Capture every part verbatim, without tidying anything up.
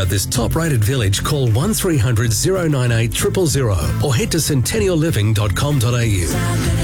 about this top-rated village, call one three hundred oh nine eight zero zero zero or head to centennial living dot com dot a u.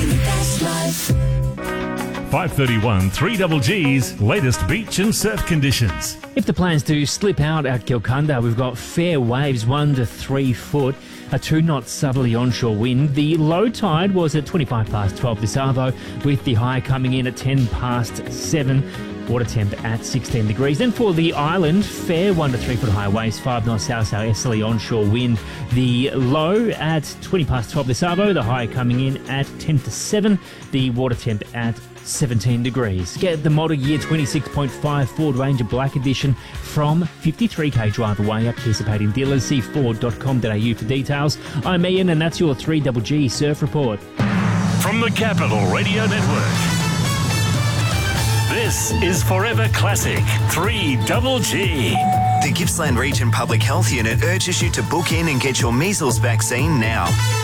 five thirty-one three G's latest beach and surf conditions. If the plans to slip out at Kilcunda, we've got fair waves, one to three foot, a two-knot southerly onshore wind. The low tide was at twenty-five past twelve this arvo, with the high coming in at ten past seven. Water temp at sixteen degrees. Then for the island, fair one to three foot high waves, five knots south south easterly onshore wind. The low at twenty past twelve this arvo, the high coming in at ten to seven. The water temp at seventeen degrees. Get the model year twenty-six point five Ford Ranger Black Edition from fifty-three k drive away at participating dealers. See ford dot com dot a u for details. I'm Ian, and that's your three G G Surf Report. From the Capital Radio Network, this is Forever Classic three G G. The Gippsland Region Public Health Unit urges you to book in and get your measles vaccine now.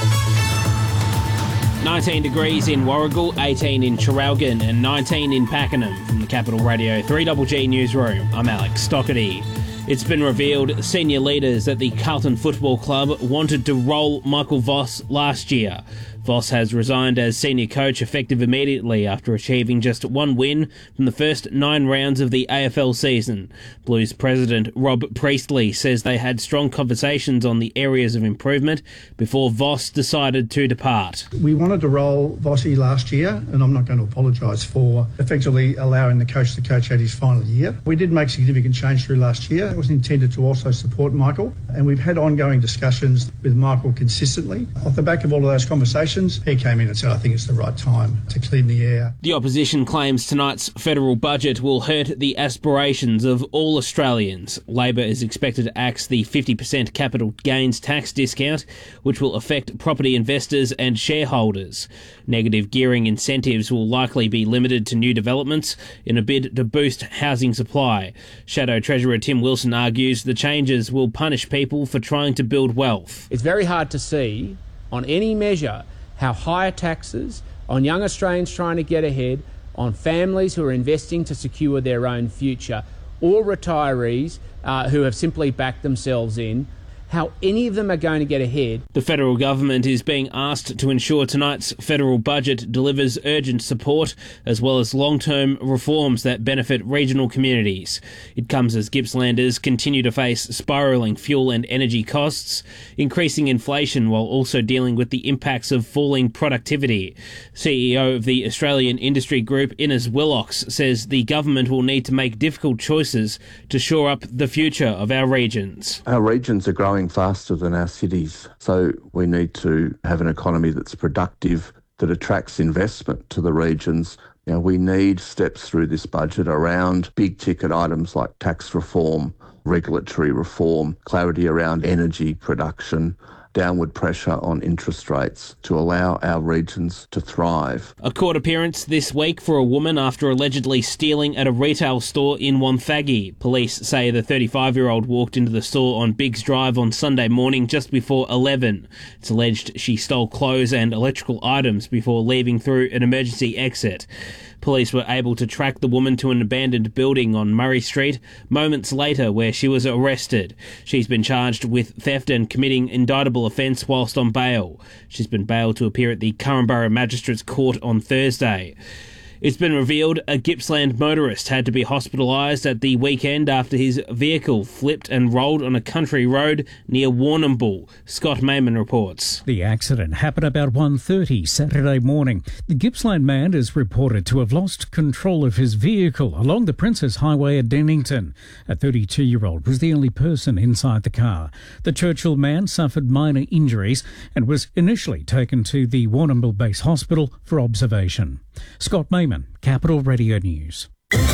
nineteen degrees in Warragul, eighteen in Traralgon and nineteen in Pakenham. From the Capital Radio three G G Newsroom, I'm Alex Stockerty. It's been revealed senior leaders at the Carlton Football Club wanted to roll Michael Voss last year. Voss has resigned as senior coach effective immediately after achieving just one win from the first nine rounds of the A F L season. Blues president Rob Priestley says they had strong conversations on the areas of improvement before Voss decided to depart. We wanted to roll Vossi last year, and I'm not going to apologise for effectively allowing the coach to coach out his final year. We did make significant change through last year. It was intended to also support Michael, and we've had ongoing discussions with Michael consistently. Off the back of all of those conversations, he came in and said, I think it's the right time to clean the air. The opposition claims tonight's federal budget will hurt the aspirations of all Australians. Labor is expected to axe the fifty percent capital gains tax discount, which will affect property investors and shareholders. Negative gearing incentives will likely be limited to new developments in a bid to boost housing supply. Shadow Treasurer Tim Wilson argues the changes will punish people for trying to build wealth. It's very hard to see on any measure how higher taxes on young Australians trying to get ahead, on families who are investing to secure their own future, or retirees uh, who have simply backed themselves in, how any of them are going to get ahead. The federal government is being asked to ensure tonight's federal budget delivers urgent support as well as long-term reforms that benefit regional communities. It comes as Gippslanders continue to face spiralling fuel and energy costs, increasing inflation while also dealing with the impacts of falling productivity. C E O of the Australian Industry Group, Innes Willocks, says the government will need to make difficult choices to shore up the future of our regions. Our regions are growing faster than our cities, so we need to have an economy that's productive, that attracts investment to the regions. You know, we need steps through this budget around big ticket items like tax reform, regulatory reform, clarity around energy production, downward pressure on interest rates to allow our regions to thrive. A court appearance this week for a woman after allegedly stealing at a retail store in Wonthaggi. Police say the thirty-five-year-old walked into the store on Biggs Drive on Sunday morning just before eleven. It's alleged she stole clothes and electrical items before leaving through an emergency exit. Police were able to track the woman to an abandoned building on Murray Street moments later, where she was arrested. She's been charged with theft and committing indictable offence whilst on bail. She's been bailed to appear at the Currumborough Magistrates Court on Thursday. It's been revealed a Gippsland motorist had to be hospitalised at the weekend after his vehicle flipped and rolled on a country road near Warrnambool. Scott Mayman reports. The accident happened about one thirty Saturday morning. The Gippsland man is reported to have lost control of his vehicle along the Princess Highway at Dennington. A thirty-two-year-old was the only person inside the car. The Churchill man suffered minor injuries and was initially taken to the Warrnambool Base Hospital for observation. Scott Mayman, Capital Radio News.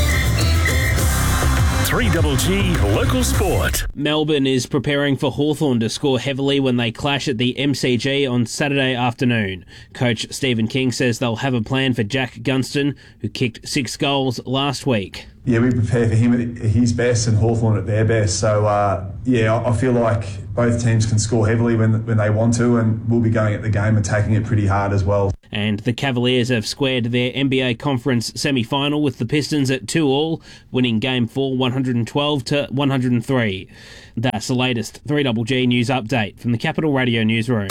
three G G Local Sport. Melbourne is preparing for Hawthorn to score heavily when they clash at the M C G on Saturday afternoon. Coach Stephen King says they'll have a plan for Jack Gunston, who kicked six goals last week. yeah, we prepare for him at his best and Hawthorn at their best. So, uh, yeah, I feel like both teams can score heavily when when they want to, and we'll be going at the game and taking it pretty hard as well. And the Cavaliers have squared their N B A Conference semi-final with the Pistons at two all, winning Game four one twelve to one oh three. That's the latest three G G news update from the Capital Radio newsroom.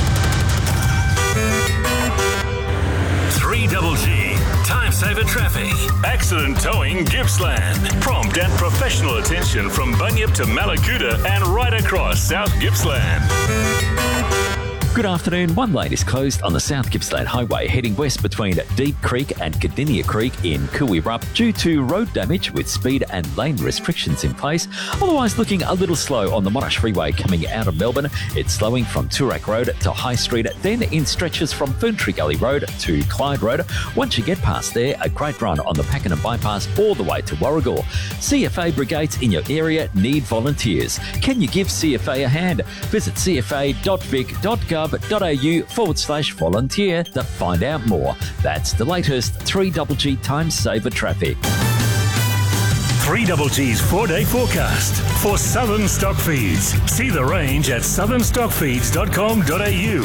three G G Time Saver Traffic. Accident towing Gippsland. Prompt and professional attention from Bunyip to Malakuta and right across South Gippsland. Good afternoon. One lane is closed on the South Gippsland Highway heading west between Deep Creek and Cardinia Creek in Cooey-Rup due to road damage with speed and lane restrictions in place. Otherwise looking a little slow on the Monash Freeway coming out of Melbourne. It's slowing from Toorak Road to High Street, then in stretches from Ferntree Gully Road to Clyde Road. Once you get past there, a great run on the Pakenham Bypass all the way to Warragul. C F A brigades in your area need volunteers. Can you give C F A a hand? Visit c f a dot vic dot gov dot a u forward slash volunteer to find out more. That's the latest three G G Time Saver Traffic. three G G's four-day forecast for Southern Stock Feeds. See the range at southern stock feeds dot com dot a u.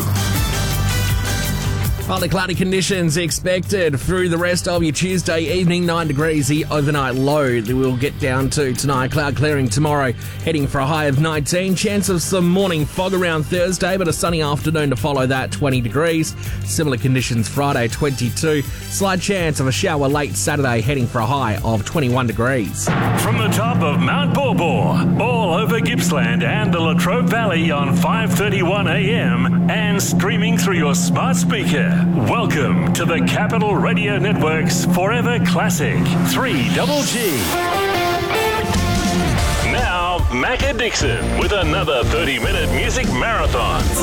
Partly cloudy conditions expected through the rest of your Tuesday evening. nine degrees, the overnight low that we'll get down to tonight. Cloud clearing tomorrow, heading for a high of nineteen. Chance of some morning fog around Thursday, but a sunny afternoon to follow that, twenty degrees. Similar conditions Friday, twenty-two. Slight chance of a shower late Saturday, heading for a high of twenty-one degrees. From the top of Mount Borbor, all over Gippsland and the Latrobe Valley on five thirty-one a m and streaming through your smart speaker. Welcome to the Capital Radio Network's Forever Classic three G G. Now, Macca Dixon with another thirty-minute music marathon.